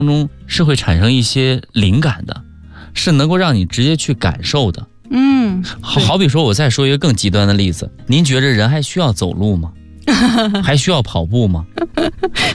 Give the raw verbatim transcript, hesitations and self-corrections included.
中是会产生一些灵感的，是能够让你直接去感受的。 嗯， 好好比说，我再说一个更极端的例子，您觉着人还需要走路吗？还需要跑步吗？